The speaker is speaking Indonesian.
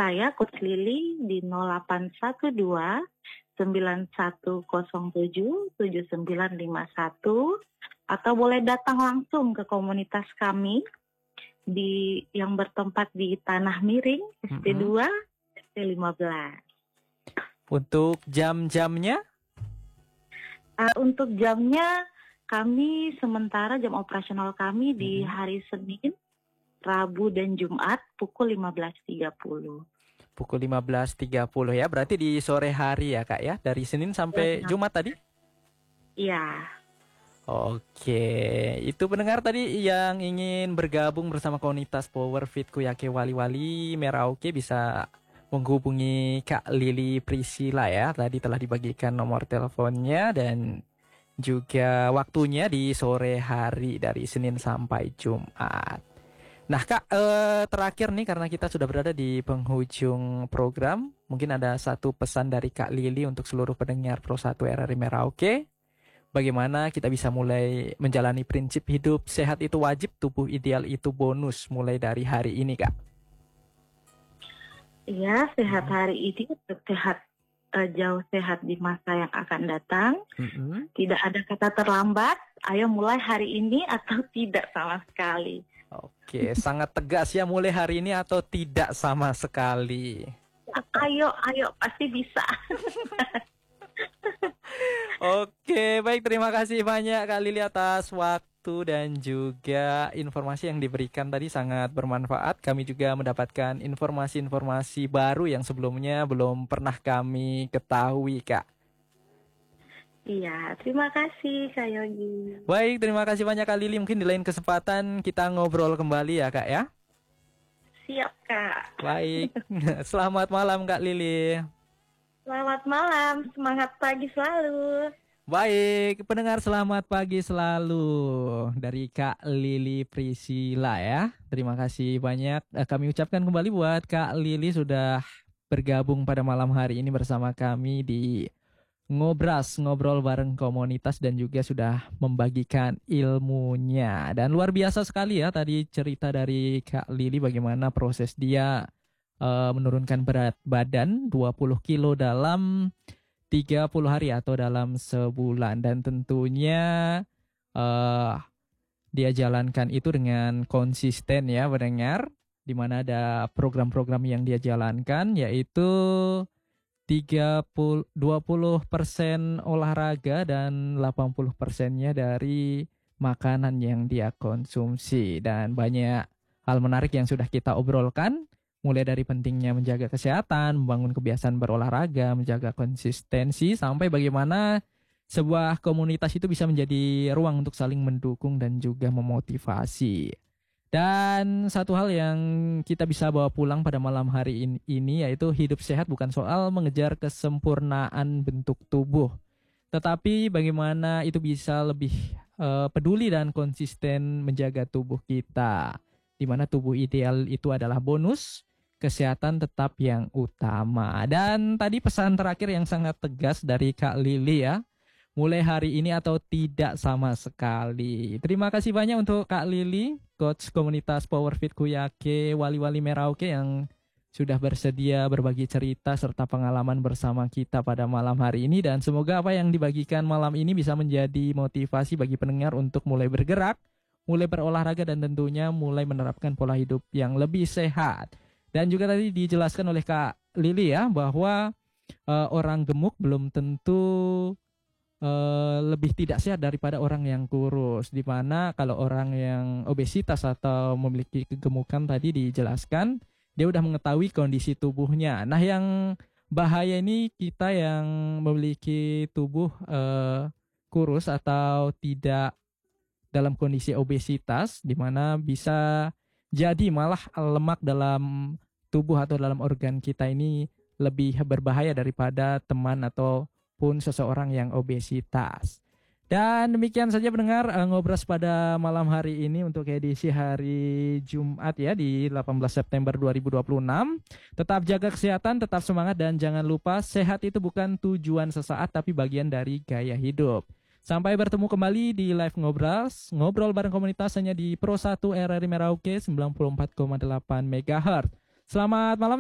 saya Coach Lili di 0812 9107 7951 atau boleh datang langsung ke komunitas kami yang bertempat di Tanah Miring ST2 ST15. Untuk jam-jamnya? Untuk jamnya kami sementara jam operasional kami di hari Senin, Rabu dan Jumat pukul 15.30. Pukul 15.30 ya, berarti di sore hari ya Kak ya, dari Senin sampai Jumat tadi? Iya. Oke, itu pendengar tadi yang ingin bergabung bersama komunitas Powerfit Kuyake Wali-Wali Merauke bisa menghubungi Kak Lili Priscilla ya. Tadi telah dibagikan nomor teleponnya dan juga waktunya di sore hari dari Senin sampai Jumat. Nah Kak, terakhir nih karena kita sudah berada di penghujung program, mungkin ada satu pesan dari Kak Lili untuk seluruh pendengar Pro 1 RRI Merauke. Bagaimana kita bisa mulai menjalani prinsip hidup sehat itu wajib, tubuh ideal itu bonus mulai dari hari ini Kak? Iya, sehat hari ini, sehat jauh sehat di masa yang akan datang. Tidak ada kata terlambat. Ayo mulai hari ini atau tidak sama sekali. Oke, sangat tegas ya, mulai hari ini atau tidak sama sekali. Ayo, pasti bisa. Oke, baik, terima kasih banyak Kak Lili atas waktu dan juga informasi yang diberikan tadi sangat bermanfaat. Kami juga mendapatkan informasi-informasi baru yang sebelumnya belum pernah kami ketahui Kak. Iya, terima kasih Kak Yogi. Baik, terima kasih banyak Kak Lili. Mungkin di lain kesempatan kita ngobrol kembali ya Kak ya. Siap Kak. Baik, selamat malam Kak Lili. Selamat malam, semangat pagi selalu. Baik, pendengar selamat pagi selalu dari Kak Lili Priscilla ya. Terima kasih banyak kami ucapkan kembali buat Kak Lili sudah bergabung pada malam hari ini bersama kami di Ngobras, ngobrol bareng komunitas dan juga sudah membagikan ilmunya. Dan luar biasa sekali ya tadi cerita dari Kak Lili bagaimana proses dia menurunkan berat badan 20 kilo dalam 30 hari atau dalam sebulan. Dan tentunya dia jalankan itu dengan konsisten ya pendengar. Di mana ada program-program yang dia jalankan yaitu 20% olahraga dan 80%-nya dari makanan yang dia konsumsi. Dan banyak hal menarik yang sudah kita obrolkan. Mulai dari pentingnya menjaga kesehatan, membangun kebiasaan berolahraga, menjaga konsistensi, sampai bagaimana sebuah komunitas itu bisa menjadi ruang untuk saling mendukung dan juga memotivasi. Dan satu hal yang kita bisa bawa pulang pada malam hari ini yaitu hidup sehat bukan soal mengejar kesempurnaan bentuk tubuh, tetapi bagaimana itu bisa lebih peduli dan konsisten menjaga tubuh kita. Di mana tubuh ideal itu adalah bonus, kesehatan tetap yang utama. Dan tadi pesan terakhir yang sangat tegas dari Kak Lili ya, mulai hari ini atau tidak sama sekali. Terima kasih banyak untuk Kak Lili, Coach Komunitas Powerfit Kuyake Wali-Wali Merauke yang sudah bersedia berbagi cerita serta pengalaman bersama kita pada malam hari ini. Dan semoga apa yang dibagikan malam ini bisa menjadi motivasi bagi pendengar untuk mulai bergerak, mulai berolahraga dan tentunya mulai menerapkan pola hidup yang lebih sehat. Dan juga tadi dijelaskan oleh Kak Lili ya bahwa orang gemuk belum tentu lebih tidak sehat daripada orang yang kurus. Di mana kalau orang yang obesitas atau memiliki kegemukan tadi dijelaskan dia udah mengetahui kondisi tubuhnya. Nah yang bahaya ini kita yang memiliki tubuh kurus atau tidak dalam kondisi obesitas, di mana bisa jadi malah lemak dalam tubuh atau dalam organ kita ini lebih berbahaya daripada teman ataupun seseorang yang obesitas. Dan demikian saja pendengar ngobras pada malam hari ini untuk edisi hari Jumat ya di 18 September 2026. Tetap jaga kesehatan, tetap semangat dan jangan lupa sehat itu bukan tujuan sesaat tapi bagian dari gaya hidup. Sampai bertemu kembali di live ngobras, ngobrol bareng komunitas hanya di Pro 1 RRI Merauke 94,8 MHz. Selamat malam.